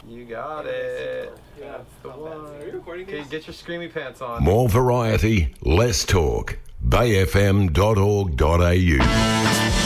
You got it. That's the one. Okay, get your screamy pants on. More variety, less talk. BayFM.org.au